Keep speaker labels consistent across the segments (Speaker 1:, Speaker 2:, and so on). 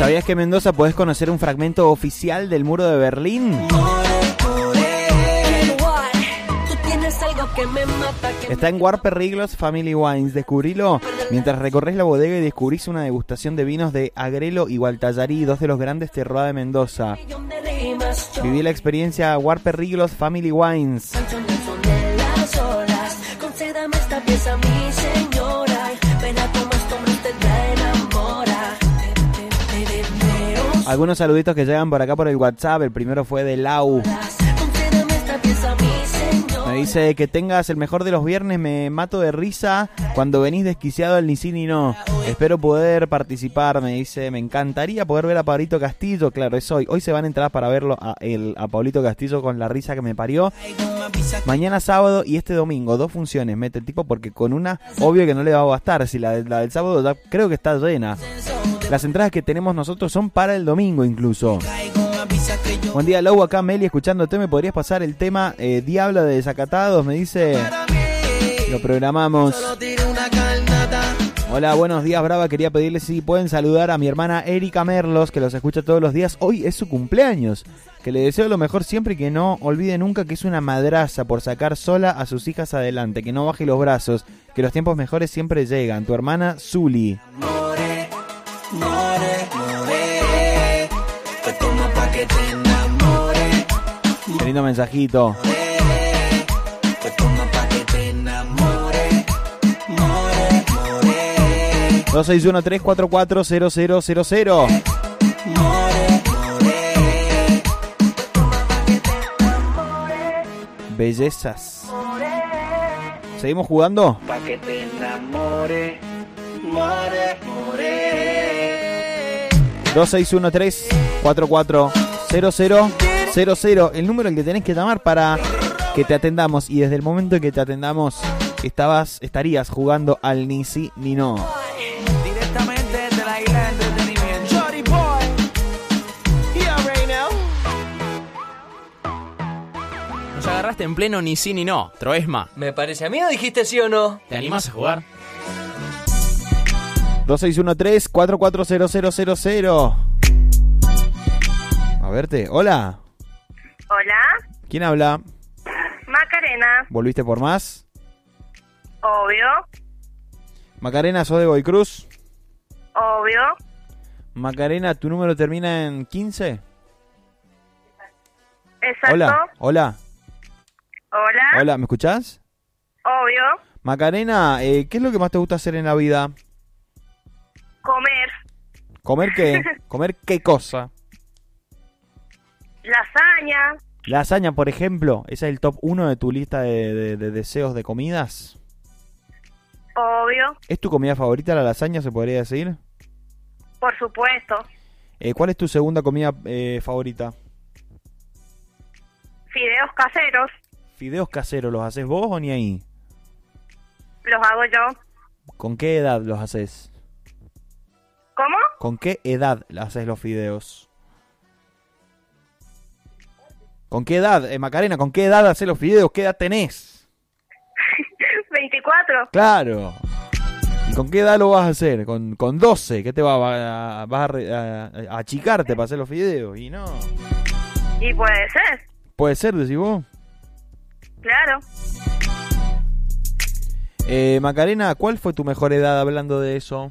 Speaker 1: ¿Sabías que en Mendoza podés conocer un fragmento oficial del muro de Berlín? Está en Warper Riglos Family Wines. Descubrilo mientras recorres la bodega y descubrís una degustación de vinos de Agrelo y Gualtallarí, dos de los grandes terroirs de Mendoza. Viví la experiencia Warper Riglos Family Wines. Algunos saluditos que llegan por acá por el WhatsApp. El primero fue de Lau. Me dice que tengas el mejor de los viernes. Me mato de risa cuando venís desquiciado al ni sí ni no. Espero poder participar. Me dice, me encantaría poder ver a Pablito Castillo. Claro, es hoy. Hoy se van a entrar para verlo a Pablito Castillo con la risa que me parió. Mañana sábado y este domingo, 2 funciones mete el tipo porque con una, obvio que no le va a bastar. Si la del sábado ya creo que está llena. Las entradas que tenemos nosotros son para el domingo incluso. Buen día, Lau, acá Meli escuchándote. ¿Me podrías pasar el tema Diablo de Desacatados? Me dice. Lo programamos. Hola, buenos días, Brava. Quería pedirles si pueden saludar a mi hermana Erika Merlos, que los escucha todos los días. Hoy es su cumpleaños. Que le deseo lo mejor siempre y que no olvide nunca que es una madraza por sacar sola a sus hijas adelante. Que no baje los brazos. Que los tiempos mejores siempre llegan. Tu hermana Zuli. Qué lindo mensajito. More, 261-344-0000. Bellezas. ¿Seguimos jugando? Pa' que te enamore, more, more. 261-344-0000. El número al que tenés que llamar para que te atendamos. Y desde el momento en que te atendamos estarías jugando al ni sí ni no.
Speaker 2: Directamente desde la isla de entretenimiento. Shorty boy, here right now.
Speaker 3: Nos agarraste en pleno ni sí ni no, Troesma.
Speaker 4: Me parece a mí, ¿o dijiste sí o no?
Speaker 3: ¿Te animás a jugar?
Speaker 1: 261-344-0000. A verte, hola.
Speaker 5: Hola.
Speaker 1: ¿Quién habla?
Speaker 5: Macarena.
Speaker 1: ¿Volviste por más?
Speaker 5: Obvio.
Speaker 1: Macarena, ¿sos de Godoy Cruz?
Speaker 5: Obvio.
Speaker 1: Macarena, ¿tu número termina en 15?
Speaker 5: Exacto.
Speaker 1: Hola, hola.
Speaker 5: Hola.
Speaker 1: Hola, ¿me escuchás?
Speaker 5: Obvio.
Speaker 1: Macarena, ¿qué es lo que más te gusta hacer en la vida?
Speaker 5: Comer.
Speaker 1: ¿Comer qué? ¿Comer qué cosa?
Speaker 5: Lasaña.
Speaker 1: Lasaña, por ejemplo. ¿Esa es el top 1 de tu lista de deseos de comidas?
Speaker 5: Obvio.
Speaker 1: ¿Es tu comida favorita la lasaña, se podría decir?
Speaker 5: Por supuesto.
Speaker 1: ¿Cuál es tu segunda comida favorita?
Speaker 5: Fideos caseros.
Speaker 1: ¿Fideos caseros los haces vos o ni ahí?
Speaker 5: Los hago yo.
Speaker 1: ¿Con qué edad los haces?
Speaker 5: ¿Cómo?
Speaker 1: ¿Con qué edad haces los fideos? ¿Con qué edad, Macarena? ¿Con qué edad haces los fideos? ¿Qué edad tenés?
Speaker 5: 24.
Speaker 1: Claro. ¿Y con qué edad lo vas a hacer? ¿Con 12? ¿Qué te vas a achicarte para hacer los fideos? Y no.
Speaker 5: Y puede ser.
Speaker 1: ¿Puede ser, decís vos?
Speaker 5: Claro.
Speaker 1: Macarena, ¿cuál fue tu mejor edad hablando de eso?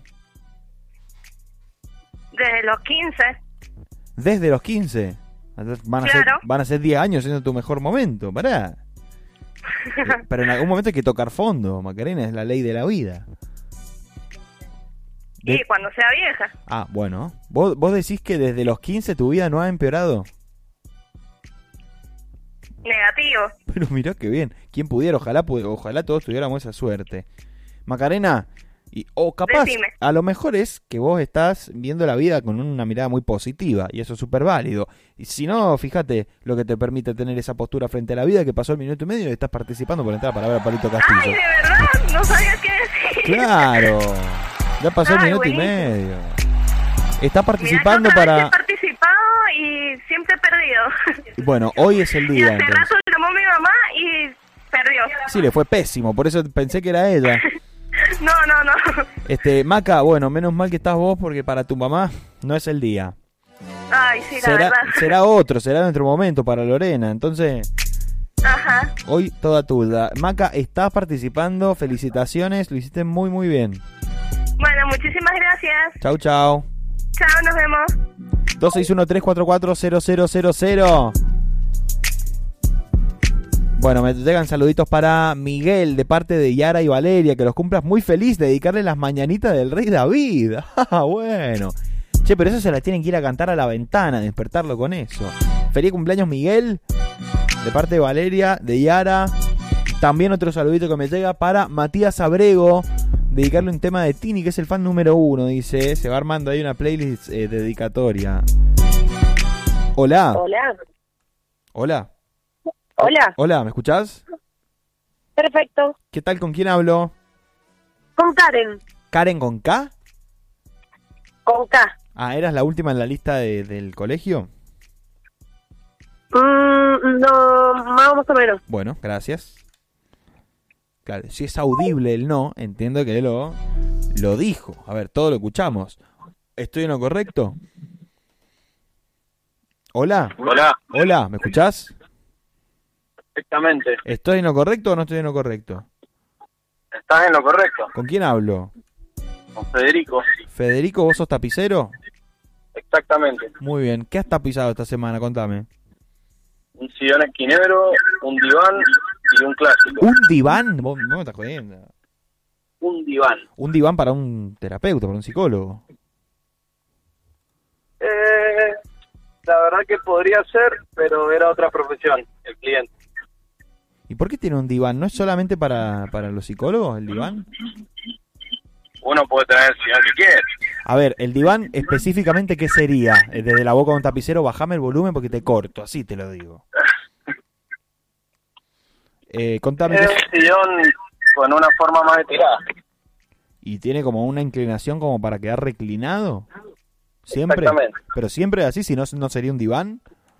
Speaker 5: Desde los 15.
Speaker 1: ¿Desde los 15? Van a ser 10 años siendo tu mejor momento, pará. Pero en algún momento hay que tocar fondo, Macarena, es la ley de la vida.
Speaker 5: Y cuando sea vieja.
Speaker 1: Ah, bueno. ¿Vos decís que desde los 15 tu vida no ha empeorado?
Speaker 5: Negativo.
Speaker 1: Pero mirá qué bien. ¿Quién pudiera? Ojalá todos tuviéramos esa suerte. Macarena, o capaz,
Speaker 5: Decime.
Speaker 1: a lo mejor es que vos estás viendo la vida con una mirada muy positiva, y eso es súper válido. Y si no, fíjate lo que te permite tener esa postura frente a la vida, que pasó el minuto y medio y estás participando por entrar para ver a Pablito Castillo.
Speaker 5: ¡Ay, de verdad! No sabía qué decir.
Speaker 1: ¡Claro! Ya pasó el minuto
Speaker 5: buenísimo.
Speaker 1: y medio. Estás participando
Speaker 5: Mirá,
Speaker 1: para...
Speaker 5: he participado y siempre he perdido.
Speaker 1: Bueno, hoy es el
Speaker 5: Y
Speaker 1: día,
Speaker 5: hace
Speaker 1: entonces.
Speaker 5: rato llamó mi mamá y perdió.
Speaker 1: Sí, le fue pésimo, por eso pensé que era ella.
Speaker 5: No.
Speaker 1: Maca, bueno, menos mal que estás vos porque para tu mamá no es el día.
Speaker 5: Ay, sí, la verdad.
Speaker 1: Será otro, será nuestro momento para Lorena. Entonces,
Speaker 5: Ajá.
Speaker 1: hoy toda tuya. Maca, estás participando, felicitaciones, lo hiciste muy muy bien.
Speaker 5: Bueno, muchísimas gracias.
Speaker 1: Chau, chau.
Speaker 5: Chao, nos vemos.
Speaker 1: 261-344-0000. Bueno, me llegan saluditos para Miguel de parte de Yara y Valeria, que los cumplas muy feliz, dedicarle las mañanitas del rey David. Bueno. Che, pero eso se la tienen que ir a cantar a la ventana, despertarlo con eso. Feliz cumpleaños, Miguel, de parte de Valeria, de Yara. También otro saludito que me llega para Matías Abrego, dedicarle un tema de Tini, que es el fan número 1, dice. Se va armando ahí una playlist dedicatoria. Hola.
Speaker 5: Hola.
Speaker 1: Hola.
Speaker 5: Hola.
Speaker 1: Hola, ¿me escuchás?
Speaker 5: Perfecto.
Speaker 1: ¿Qué tal? ¿Con quién hablo?
Speaker 5: Con Karen.
Speaker 1: ¿Karen con K?
Speaker 5: Con K.
Speaker 1: Ah, ¿eras la última en la lista del colegio?
Speaker 5: No, más o menos.
Speaker 1: Bueno, gracias. Claro, si es audible el no, entiendo que lo dijo. A ver, todo lo escuchamos. ¿Estoy en lo correcto? Hola.
Speaker 6: Hola,
Speaker 1: Hola, ¿me escuchás?
Speaker 6: exactamente.
Speaker 1: ¿Estoy en lo correcto o no estoy en lo correcto?
Speaker 6: Estás en lo correcto.
Speaker 1: ¿Con quién hablo?
Speaker 6: Con Federico.
Speaker 1: Federico, ¿vos sos tapicero?
Speaker 6: Exactamente.
Speaker 1: Muy bien. ¿Qué has tapizado esta semana? Contame.
Speaker 6: Un sillón esquinero, un diván y un clásico.
Speaker 1: ¿Un diván? Vos no me estás jodiendo.
Speaker 6: Un diván.
Speaker 1: Un diván para un terapeuta, para un psicólogo.
Speaker 6: La verdad que podría ser, pero era otra profesión, el cliente.
Speaker 1: ¿Y por qué tiene un diván? ¿No es solamente para los psicólogos el diván?
Speaker 6: Uno puede tener el sillón que quiere.
Speaker 1: A ver, el diván específicamente, ¿qué sería? Desde la boca de un tapicero, bajame el volumen porque te corto, así te lo digo. Contame.
Speaker 6: Es un sillón con una forma más estirada.
Speaker 1: ¿Y tiene como una inclinación como para quedar reclinado? ¿Siempre?
Speaker 6: Exactamente.
Speaker 1: ¿Pero siempre así? Si no, ¿no sería un diván?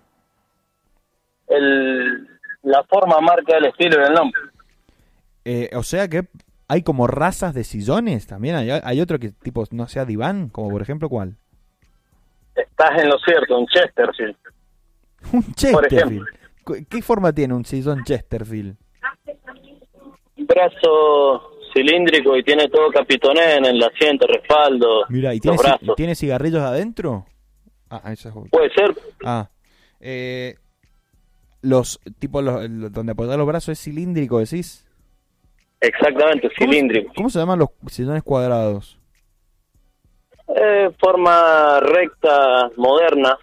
Speaker 6: La forma marca el estilo y el nombre.
Speaker 1: O sea que hay como razas de sillones también. ¿Hay otro que tipo no sea diván? Como por ejemplo, ¿cuál?
Speaker 6: Estás en lo cierto, un Chesterfield.
Speaker 1: Un Chesterfield. ¿Qué forma tiene un sillón Chesterfield?
Speaker 6: Brazo cilíndrico y tiene todo capitoné en el asiento, respaldo.
Speaker 1: Mira, ¿y
Speaker 6: los brazos.
Speaker 1: tiene cigarrillos adentro? Ah, eso es...
Speaker 6: Puede ser.
Speaker 1: Ah, donde apoyar los brazos es cilíndrico, ¿decís?
Speaker 6: Exactamente, cilíndrico.
Speaker 1: ¿Cómo se llaman los sillones cuadrados?
Speaker 6: Forma recta, moderna.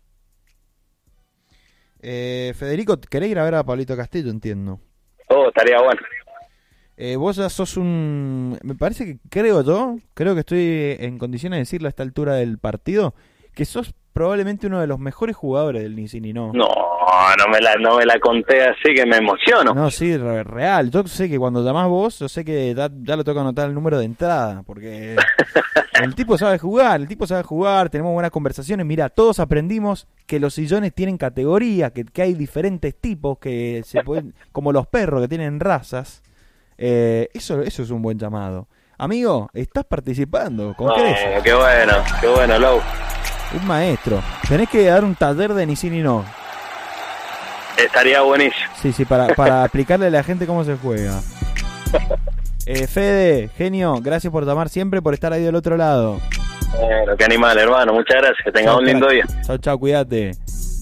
Speaker 1: Federico, ¿querés ir a ver a Pablito Castillo? Entiendo.
Speaker 6: Oh, estaría bueno.
Speaker 1: Vos ya sos me parece que, creo que estoy en condiciones de decirlo a esta altura del partido, que sos probablemente uno de los mejores jugadores del Nicini, ¿no?
Speaker 6: No me la conté así que me emociono.
Speaker 1: No, sí, real. Yo sé que cuando llamás vos, yo sé que ya lo toca anotar el número de entrada, porque el tipo sabe jugar, tenemos buenas conversaciones. Mira, todos aprendimos que los sillones tienen categoría, que hay diferentes tipos, que se pueden, como los perros que tienen razas. Eso es un buen llamado. Amigo, estás participando, ¿con creces?
Speaker 6: Qué bueno, Lou.
Speaker 1: Un maestro. Tenés que dar un taller de Nicini no.
Speaker 6: Estaría buenísimo.
Speaker 1: Sí, para explicarle a la gente cómo se juega. Fede, genio, gracias por llamar siempre, por estar ahí del otro lado.
Speaker 6: Qué animal, hermano. Muchas gracias. Que tengas un lindo día.
Speaker 1: Chao, cuídate.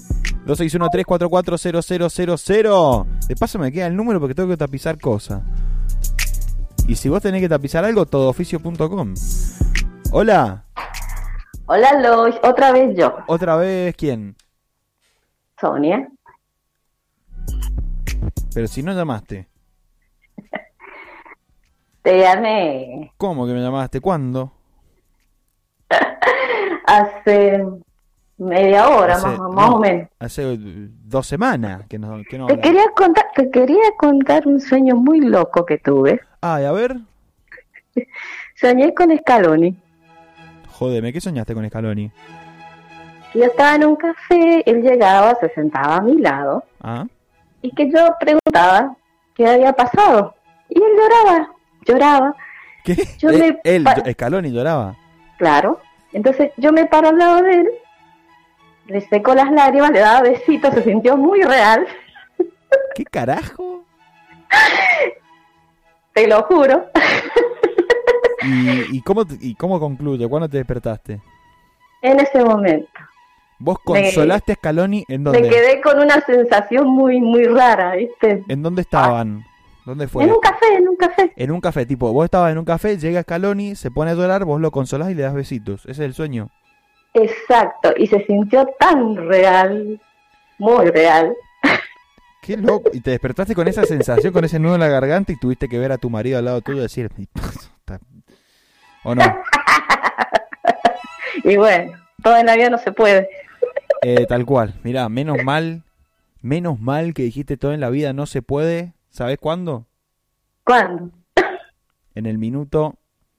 Speaker 1: 261-344-0000. De paso me queda el número porque tengo que tapizar cosas. Y si vos tenés que tapizar algo, todooficio.com. Hola.
Speaker 7: Hola, Lois. Otra vez yo.
Speaker 1: ¿Otra vez quién?
Speaker 7: Sonia.
Speaker 1: Pero si no llamaste.
Speaker 7: Te llamé.
Speaker 1: ¿Cómo que me llamaste? ¿Cuándo?
Speaker 7: Hace media hora, más o menos.
Speaker 1: Hace 2 semanas que no
Speaker 7: te quería contar un sueño muy loco que tuve.
Speaker 1: Ay, a ver.
Speaker 7: Soñé con Scaloni.
Speaker 1: Jódeme, ¿qué soñaste con Scaloni?
Speaker 7: Yo estaba en un café, él llegaba, se sentaba a mi lado.
Speaker 1: Ah. Y
Speaker 7: que yo preguntaba qué había pasado. Y él lloraba.
Speaker 1: ¿Qué?
Speaker 7: Yo
Speaker 1: Él, Scaloni lloraba.
Speaker 7: Claro. Entonces yo me paro al lado de él, le seco las lágrimas, le daba besitos, se sintió muy real.
Speaker 1: ¿Qué carajo?
Speaker 7: Te lo juro.
Speaker 1: ¿Y cómo concluye? ¿Cuándo te despertaste?
Speaker 7: En ese momento.
Speaker 1: ¿Vos consolaste a Scaloni en dónde?
Speaker 7: Me quedé con una sensación muy, muy rara, ¿viste?
Speaker 1: ¿En dónde estaban? ¿Dónde fue?
Speaker 7: En un café.
Speaker 1: En un café, tipo, vos estabas en un café, llega Scaloni, se pone a llorar, vos lo consolás y le das besitos. Ese es el sueño.
Speaker 7: Exacto, y se sintió tan real, muy real.
Speaker 1: Qué loco. Y te despertaste con esa sensación, con ese nudo en la garganta y tuviste que ver a tu marido al lado tuyo y decir... ¿O no?
Speaker 7: Y bueno, todo en la vida no se puede.
Speaker 1: Tal cual. Mirá, menos mal que dijiste todo en la vida no se puede. ¿Sabés cuándo?
Speaker 7: ¿Cuándo?
Speaker 1: En el minuto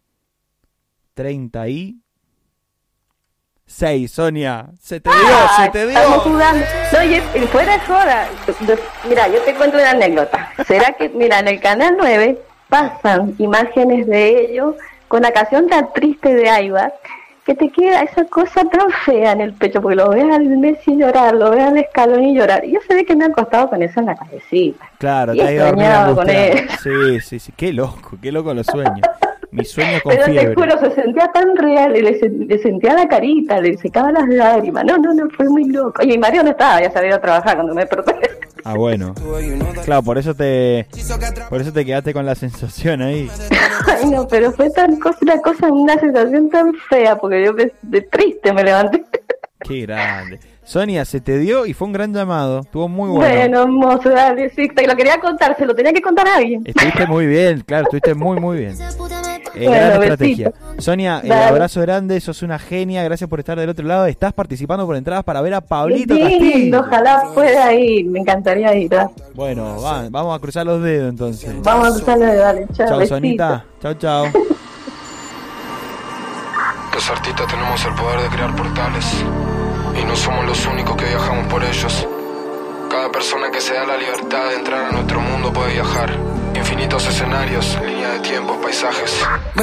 Speaker 1: 36, Sonia. Se te dio.
Speaker 7: Estamos jugando. No, y fuera de joda. Mira, yo te cuento una anécdota. ¿Será que, mira, en el Canal 9 pasan imágenes de ellos con la canción tan triste de Aibar, que te queda esa cosa tan fea en el pecho, porque lo ves al Messi llorar, lo ves al Scaloni llorar, y yo sé que me han acostado con eso en la cabecita.
Speaker 1: Claro,
Speaker 7: y
Speaker 1: te ha ido a dormir
Speaker 7: soñado con él.
Speaker 1: Sí, qué loco los sueños. Mi sueño con
Speaker 7: Pero
Speaker 1: fiebre.
Speaker 7: te juro, se sentía tan real, y le sentía la carita, le secaba las lágrimas, no, fue muy loco. Oye, y Mario no estaba, ya se había ido a trabajar cuando me desperté.
Speaker 1: Ah, bueno. Claro, por eso te quedaste con la sensación ahí.
Speaker 7: Ay, no, pero fue una sensación tan fea, porque yo de triste me levanté.
Speaker 1: Qué grande. Sonia, se te dio y fue un gran llamado. Estuvo muy bueno.
Speaker 7: Bueno, hermoso, dale, sí, te lo quería contar, se lo tenía que contar a alguien.
Speaker 1: Estuviste muy bien, claro, estuviste muy bien.
Speaker 7: Bueno,
Speaker 1: gran estrategia.
Speaker 7: besito.
Speaker 1: Sonia,
Speaker 7: Dale.
Speaker 1: Abrazo grande, sos una genia, gracias por estar del otro lado. Estás participando por entradas para ver a Pablito
Speaker 7: Qué lindo,
Speaker 1: Castillo.
Speaker 7: ojalá pueda ir, me encantaría ir. ¿Verdad?
Speaker 1: Bueno, vamos a cruzar los dedos entonces.
Speaker 7: Vamos a cruzarlo de dale, chao.
Speaker 1: Chao,
Speaker 7: besito.
Speaker 1: Sonita. Chao.
Speaker 8: Los artistas tenemos el poder de crear portales y no somos los únicos que viajamos por ellos. Cada persona que se da la libertad de entrar a nuestro mundo puede viajar. Infinitos escenarios, líneas de tiempo, paisajes.